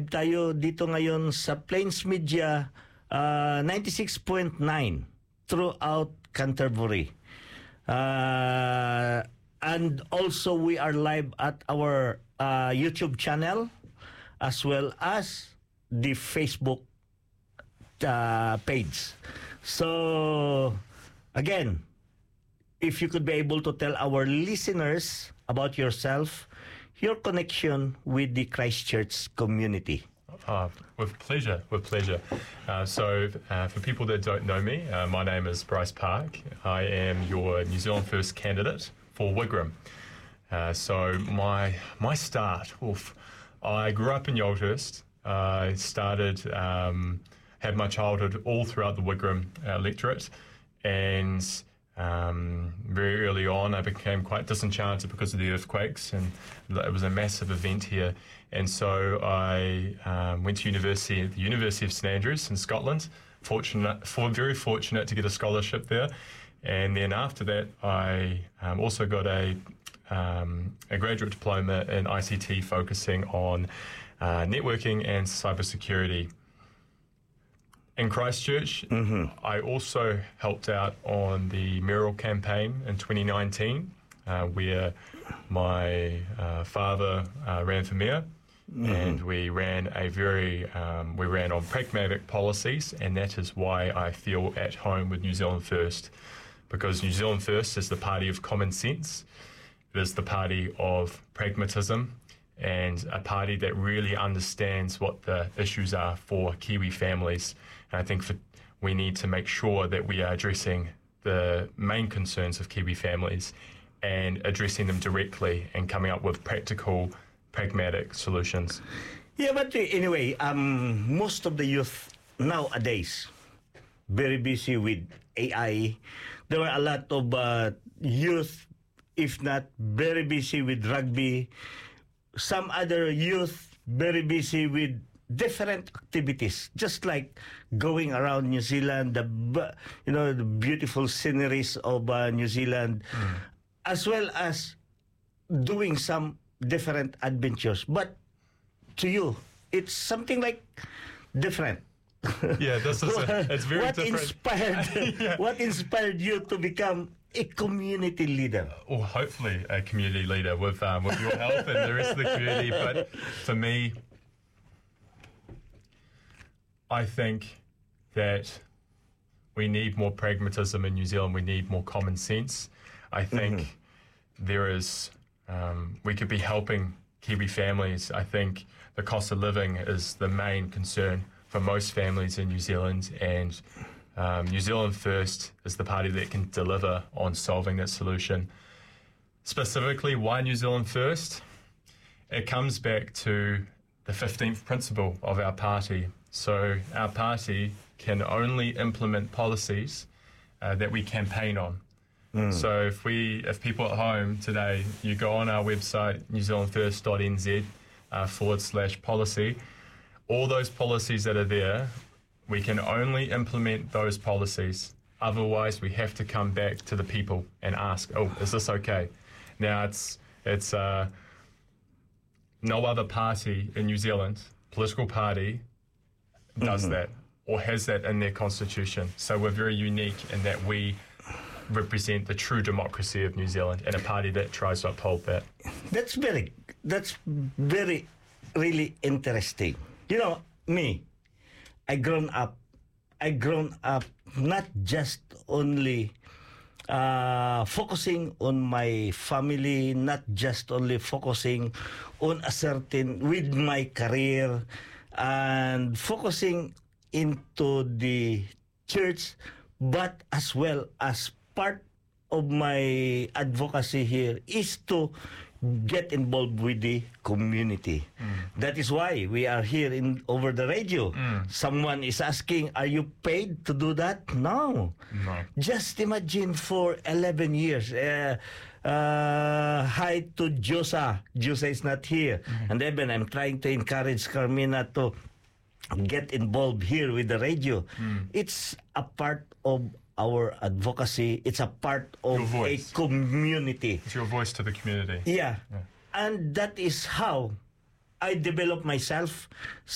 live tayo dito ngayon sa Plains Media 96.9 throughout Canterbury. And also we are live at our YouTube channel as well as the Facebook page. So, again, if you could be able to tell our listeners about yourself, your connection with the Christchurch community. With pleasure. So, for people that don't know me, my name is Bryce Park. I am your New Zealand First candidate for Wigram. So, my start, I grew up in Yalhurst. I started, had my childhood all throughout the Wigram electorate, and very early on I became quite disenchanted because of the earthquakes, and it was a massive event here. And so I went to the University of St Andrews in Scotland, very fortunate to get a scholarship there. And then after that I also got a graduate diploma in ICT focusing on networking and cybersecurity. In Christchurch, I also helped out on the mayoral campaign in 2019, where my father ran for mayor, and we ran on pragmatic policies, and that is why I feel at home with New Zealand First, because New Zealand First is the party of common sense, it is the party of pragmatism, and a party that really understands what the issues are for Kiwi families. And I think we need to make sure that we are addressing the main concerns of Kiwi families and addressing them directly and coming up with practical, pragmatic solutions. Yeah, but anyway, most of the youth nowadays very busy with AI. There were a lot of youth, if not very busy with rugby. Some other youth very busy with different activities, just like going around New Zealand, the beautiful sceneries of New Zealand, as well as doing some different adventures. But to you, it's something like different. Yeah, it's very different. What inspired you to become a community leader? Or hopefully a community leader with your help and the rest of the community. But for me, I think that we need more pragmatism in New Zealand. We need more common sense. I think there is, we could be helping Kiwi families. I think the cost of living is the main concern for most families in New Zealand, and New Zealand First is the party that can deliver on solving that solution. Specifically, why New Zealand First? It comes back to the 15th principle of our party. So our party can only implement policies that we campaign on. So if people at home today, you go on our website, newzealandfirst.nz /policy, all those policies that are there, we can only implement those policies. Otherwise, we have to come back to the people and ask, is this okay? Now, it's no other party in New Zealand, political party, does that or has that in their constitution. So we're very unique in that we represent the true democracy of New Zealand, and a party that tries to uphold that. That's very really interesting. You know, me, I grown up not just only focusing on my family, not just only focusing on with my career, and focusing into the church, but as well as part of my advocacy here is to get involved with the community. That is why we are here over the radio. Someone is asking, are you paid to do that? No. Just imagine for 11 years. Hi to Josa. Josa is not here. And even I'm trying to encourage Carmina to get involved here with the radio. It's a part of our advocacy. It's a part of a community. It's your voice to the community. Yeah. And that is how I develop myself.